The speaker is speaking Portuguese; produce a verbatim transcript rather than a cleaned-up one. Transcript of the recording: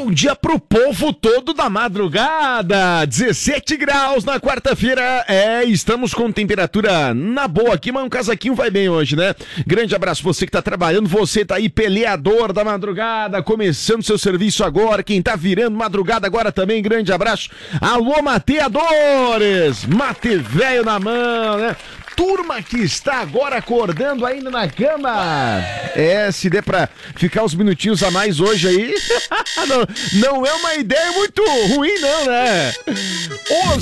bom dia pro povo todo da madrugada. dezessete graus na quarta-feira. É, estamos com temperatura na boa aqui, mas um casaquinho vai bem hoje, né? Grande abraço você que tá trabalhando, você tá aí peleador da madrugada, começando seu serviço agora, quem tá virando madrugada agora também, grande abraço. Alô, mateadores! Mate velho na mão, né? Turma que está agora acordando ainda na cama. É, se der pra ficar uns minutinhos a mais hoje aí, não, não é uma ideia muito ruim não, né? Os